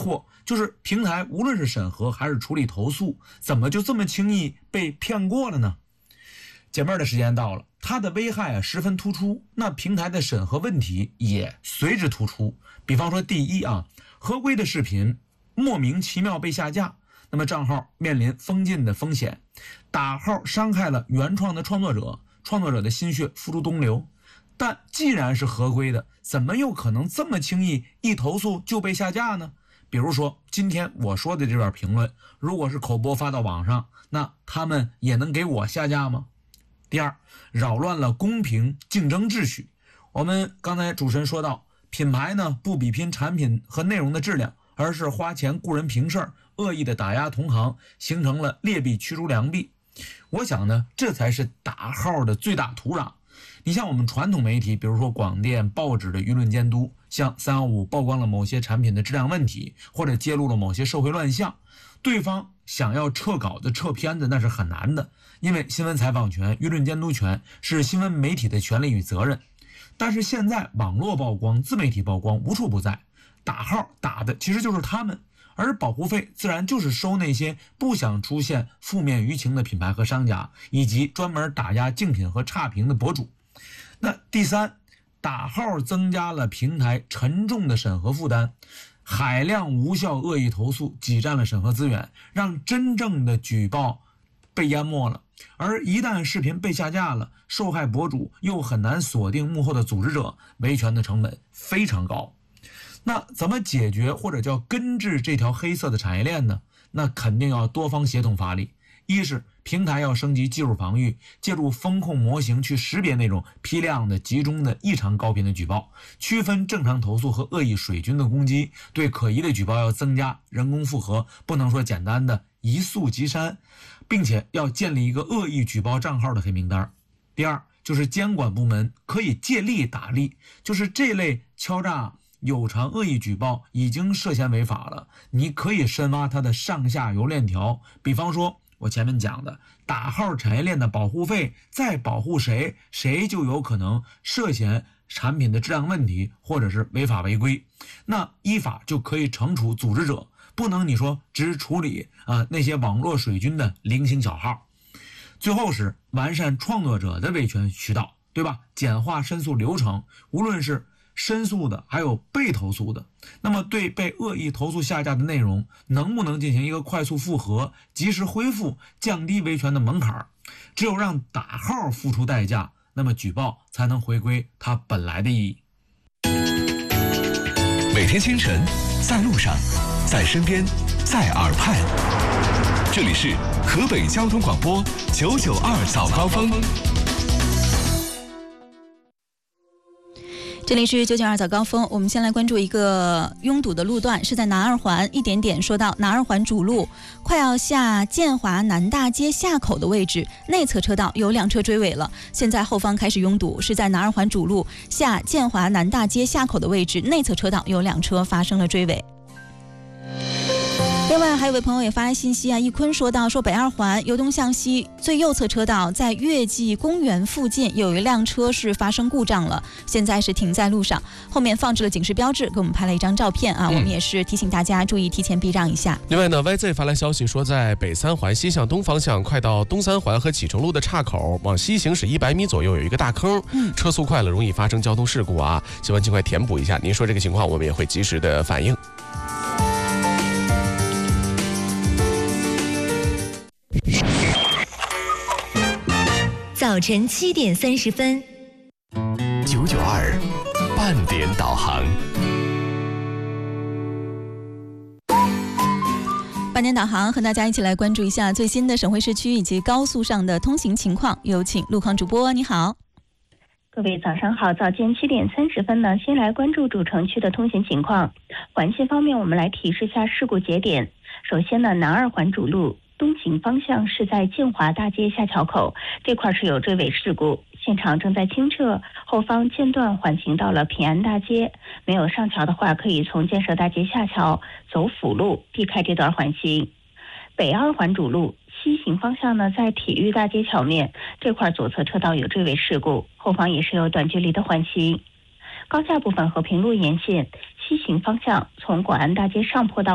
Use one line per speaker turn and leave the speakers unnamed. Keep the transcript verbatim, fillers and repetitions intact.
惑，就是平台无论是审核还是处理投诉，怎么就这么轻易被骗过了呢？解闷的时间到了，它的危害啊十分突出，那平台的审核问题也随之突出。比方说第一啊，合规的视频莫名其妙被下架，那么账号面临封禁的风险，打号伤害了原创的创作者，创作者的心血付诸东流。但既然是合规的，怎么有可能这么轻易一投诉就被下架呢？比如说今天我说的这段评论，如果是口播发到网上，那他们也能给我下架吗？第二，扰乱了公平竞争秩序。我们刚才主持人说到，品牌呢不比拼产品和内容的质量，而是花钱雇人平事儿，恶意的打压同行，形成了劣币驱逐良币。我想呢，这才是打号的最大土壤。你像我们传统媒体，比如说广电、报纸的舆论监督，像三一五曝光了某些产品的质量问题，或者揭露了某些社会乱象，对方想要撤稿子、撤片子那是很难的，因为新闻采访权、舆论监督权是新闻媒体的权利与责任。但是现在网络曝光、自媒体曝光无处不在，打号打的其实就是他们，而保护费自然就是收那些不想出现负面舆情的品牌和商家，以及专门打压竞品和差评的博主。那第三，打号增加了平台沉重的审核负担，海量无效恶意投诉挤占了审核资源，让真正的举报被淹没了。而一旦视频被下架了，受害博主又很难锁定幕后的组织者，维权的成本非常高。那怎么解决或者叫根治这条黑色的产业链呢？那肯定要多方协同发力。一是平台要升级技术防御，借助风控模型去识别那种批量的、集中的、异常高频的举报，区分正常投诉和恶意水军的攻击，对可疑的举报要增加人工复核，不能说简单的一诉即删，并且要建立一个恶意举报账号的黑名单。第二，就是监管部门可以借力打力，就是这类敲诈有偿恶意举报已经涉嫌违法了，你可以深挖它的上下游链条。比方说我前面讲的打号产业链的保护费，再保护谁，谁就有可能涉嫌产品的质量问题或者是违法违规，那依法就可以惩处组织者，不能你说只处理啊、呃、那些网络水军的零星小号。最后是完善创作者的维权渠道，对吧？简化申诉流程，无论是申诉的还有被投诉的，那么对被恶意投诉下架的内容能不能进行一个快速复核、及时恢复，降低维权的门槛？只有让打号付出代价，那么举报才能回归它本来的意义。
每天清晨，在路上，在身边，在耳畔，这里是河北交通广播九九二早高峰。
这里是九九二早高峰，我们先来关注一个拥堵的路段，是在南二环一点点说到南二环主路快要下建华南大街下口的位置，内侧车道有辆车追尾了，现在后方开始拥堵，是在南二环主路下建华南大街下口的位置，内侧车道有辆车发生了追尾。另外还有位朋友也发来信息啊，一坤说到说北二环由东向西最右侧车道在月季公园附近有一辆车是发生故障了，现在是停在路上，后面放置了警示标志，给我们拍了一张照片啊、嗯、我们也是提醒大家注意提前避让一下。
另外呢 Y Z 发来消息说，在北三环西向东方向快到东三环和启程路的岔口往西行驶一百米左右有一个大坑、嗯、车速快了容易发生交通事故啊，希望尽快填补一下，您说这个情况我们也会及时的反映。
早晨七点三十分，
九九二半点导航。
半点导航和大家一起来关注一下最新的省会市区以及高速上的通行情况，有请路况主播。你好，
各位早上好，早间七点三十分呢，先来关注主城区的通行情况。环线方面，我们来提示下事故节点。首先呢，南二环主路东行方向是在建华大街下桥口，这块是有追尾事故，现场正在清撤，后方间断缓行到了平安大街，没有上桥的话可以从建设大街下桥走辅路，避开这段缓行。北二环主路西行方向呢，在体育大街桥面这块左侧车道有追尾事故，后方也是有短距离的缓行。高架部分和平路沿线西行方向从广安大街上坡到